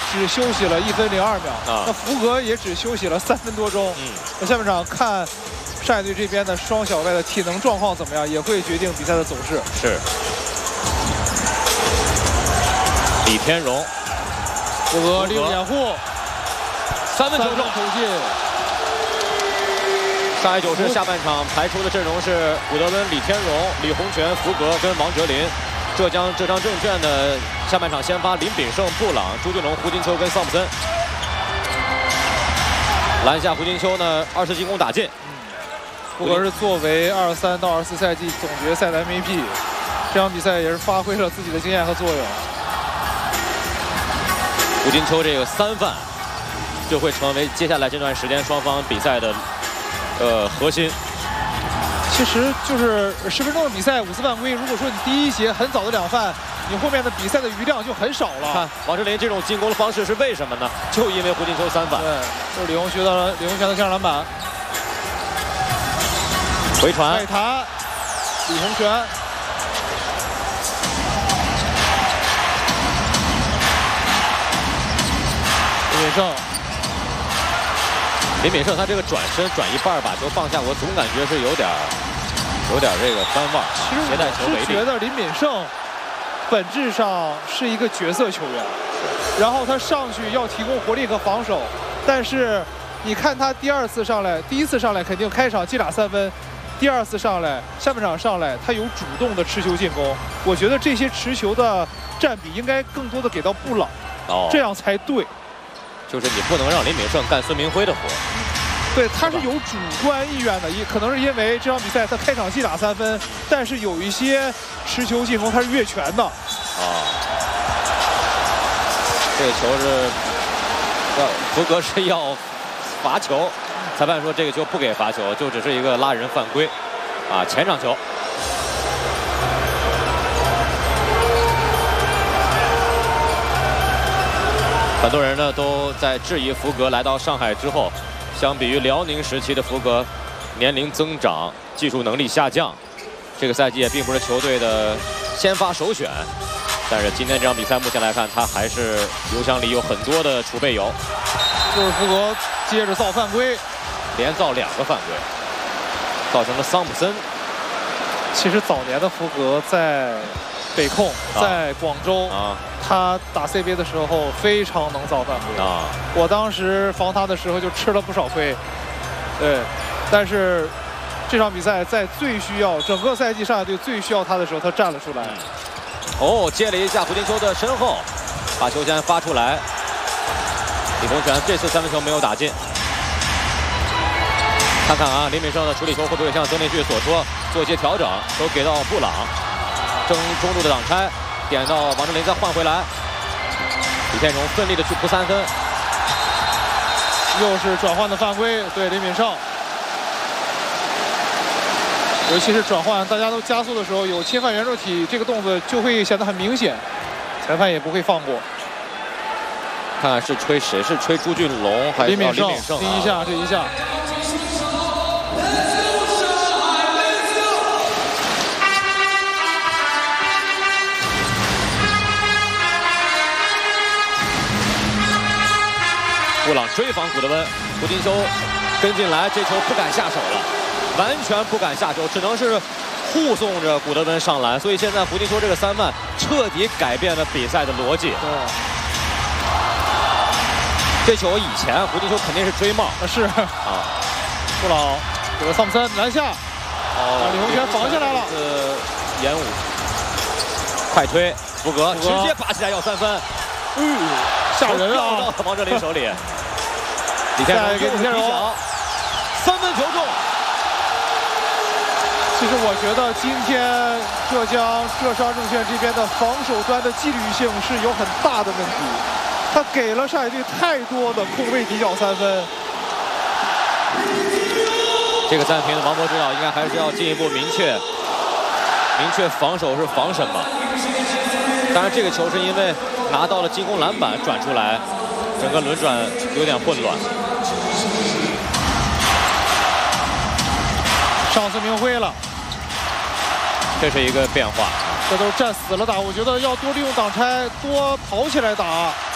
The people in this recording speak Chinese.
只休息了1分02秒，那福格也只休息了3分多钟。那下半场看上海队这边的双小外的体能状况怎么样，也会决定比赛的走势。 是。李天荣， 福格利用掩护 ，3分球中投进。 上海九市下半场排出的阵容是古德温、李天荣、李洪权、福格跟王哲林。浙江浙商证券的下半场先发林秉胜、布朗、朱俊龙、胡金秋跟桑普森。篮下胡金秋呢2次进攻打进。 福格是作为23到24赛季总决赛的 MVP， 这场比赛也是发挥了自己的经验和作用。 胡金秋这个3犯，就会成为接下来这段时间双方比赛的核心。 其实就是10分钟的比赛5次犯规，如果说你第一节很早的2犯，你后面的比赛的余量就很少了。 看王哲林这种进攻的方式是为什么呢？就因为胡金秋3犯。 对，就是李洪权的向上篮板， 回传， 外弹，李洪权。 林秉胜他这个转身转一半把球放下，我总感觉是有点这个翻腕。 其实我是觉得林秉胜本质上是一个角色球员，然后他上去要提供活力和防守，但是你看他第一次上来肯定开场进俩3分，第2次上来下半场上来他有主动的持球进攻，我觉得这些持球的占比应该更多的给到布朗，这样才对。 就是你不能让林秉胜干孙明辉的活。 对，他是有主观意愿的，可能是因为这场比赛他开场进俩3分，但是有一些持球进攻他是越权的。 这个球是福格是要罚球，裁判说这个球不给罚球，就只是一个拉人犯规，前场球。很多人呢都在质疑福格来到上海之后，相比于辽宁时期的福格，年龄增长，技术能力下降。这个赛季也并不是球队的先发首选，但是今天这场比赛目前来看，他还是油箱里有很多的储备油。 就是福格接着造犯规， 连造2个犯规，造成了桑普森。 其实早年的福格在北控，在广州他打 CBA 的时候非常能造犯规我当时防他的时候就吃了不少亏。对，但是这场比赛在最需要整个赛季上海队最需要他的时候，他站了出来。 接了一下胡金秋的身后，把球先发出来。李洪权这次3分球没有打进。看看林秉胜的处理球会不会像曾连旭所说做一些调整，都给到布朗，争中路的挡拆。点到王哲林，再换回来，李天荣奋力的去扑3分， 又是转换的犯规，对林秉胜，尤其是转换大家都加速的时候，有侵犯圆柱体这个动作就会显得很明显，裁判也不会放过。 看看是吹谁？是吹朱俊龙还是林秉胜？ 第一下，这一下。 布朗追防古德温，胡金秋跟进来，这球不敢下手了，完全不敢下手，只能是护送着古德温上篮。所以现在胡金秋这个3犯彻底改变了比赛的逻辑。这球以前胡金秋肯定是追帽， 是布朗给了桑普森篮下，李洪权防下来了， 延误，快推，福格直接拔起来要3分， 吓人啊！ 到王哲林手里，李天荣又是踢脚，3分球中。 其实我觉得今天浙商证券这边的防守端的纪律性是有很大的问题，他给了上海队太多的空位底角3分。 这个暂停的王博指导应该还是要进一步明确防守是防什么。当然这个球是因为拿到了进攻篮板转出来，整个轮转有点混乱。 上次明辉了， 这是一个变化。 这都是站死了打，我觉得要多利用挡拆，多跑起来打。